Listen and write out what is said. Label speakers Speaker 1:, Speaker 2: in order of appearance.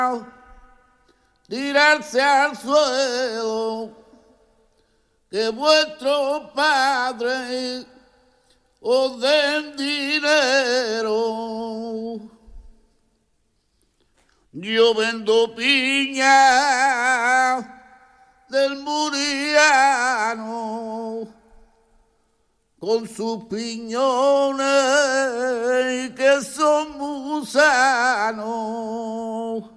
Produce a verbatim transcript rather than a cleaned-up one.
Speaker 1: tirarse al suelo, que vuestros padres os den dinero. Yo vendo piña del Muriano con sus piñones que son gusanos.